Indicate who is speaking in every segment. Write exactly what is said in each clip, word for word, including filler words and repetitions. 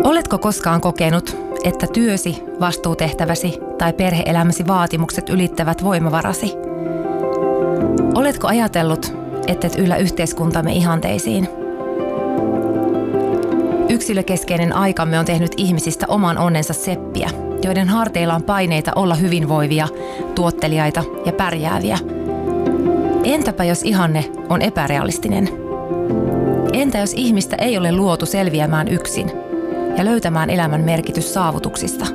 Speaker 1: Oletko koskaan kokenut, että työsi, vastuutehtäväsi tai perhe-elämäsi vaatimukset ylittävät voimavarasi? Oletko ajatellut, että et yllä yhteiskuntamme ihanteisiin? Yksilökeskeinen aikamme on tehnyt ihmisistä oman onnensa seppiä, joiden harteilla on paineita olla hyvinvoivia, tuotteliaita ja pärjääviä. Entäpä jos ihanne on epärealistinen? Entä jos ihmistä ei ole luotu selviämään yksin ja löytämään elämän merkitys saavutuksista?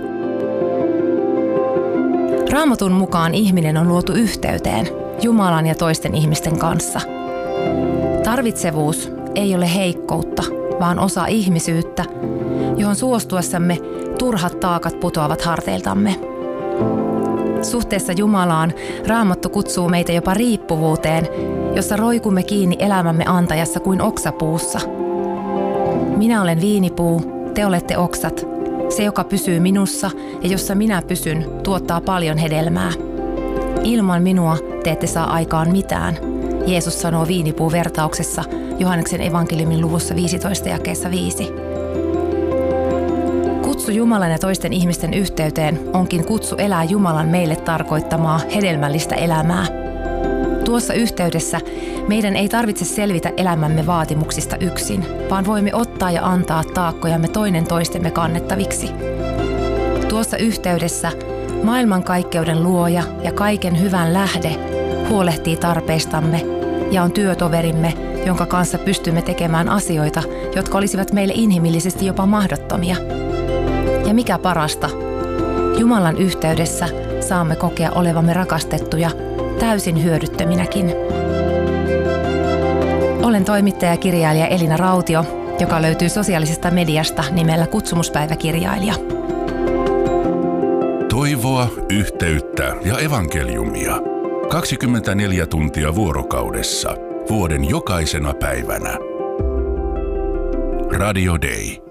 Speaker 1: Raamatun mukaan ihminen on luotu yhteyteen Jumalan ja toisten ihmisten kanssa. Tarvitsevuus ei ole heikkoutta, vaan osa ihmisyyttä, johon suostuessamme turhat taakat putoavat harteiltamme. Suhteessa Jumalaan Raamattu kutsuu meitä jopa riippuvuuteen, jossa roikumme kiinni elämämme antajassa kuin oksapuussa. Minä olen viinipuu, te olette oksat. Se, joka pysyy minussa ja jossa minä pysyn, tuottaa paljon hedelmää. Ilman minua te ette saa aikaan mitään, Jeesus sanoo viinipuuvertauksessa Johanneksen evankeliumin luvussa viisitoista jakeessa viisi. Kutsu Jumalan ja toisten ihmisten yhteyteen onkin kutsu elää Jumalan meille tarkoittamaa hedelmällistä elämää. Tuossa yhteydessä meidän ei tarvitse selvitä elämämme vaatimuksista yksin, vaan voimme ottaa ja antaa taakkojamme toinen toistemme kannettaviksi. Tuossa yhteydessä maailmankaikkeuden luoja ja kaiken hyvän lähde huolehtii tarpeistamme ja on työtoverimme, jonka kanssa pystymme tekemään asioita, jotka olisivat meille inhimillisesti jopa mahdottomia. Ja mikä parasta, Jumalan yhteydessä saamme kokea olevamme rakastettuja täysin hyödyttöminäkin. Olen toimittaja ja kirjailija Elina Rautio, joka löytyy sosiaalisesta mediasta nimellä Kutsumuspäiväkirjailija.
Speaker 2: Toivoa, yhteyttä ja evankeliumia. kaksikymmentäneljä tuntia vuorokaudessa, vuoden jokaisena päivänä. Radio Day.